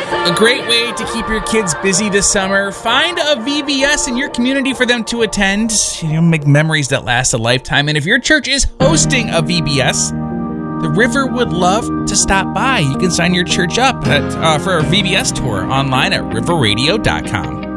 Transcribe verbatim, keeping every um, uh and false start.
A great way to keep your kids busy this summer. Find a V B S in your community for them to attend. You know, make memories that last a lifetime. And if your church is hosting a V B S, the River would love to stop by. You can sign your church up at, uh, for a V B S tour online at river radio dot com.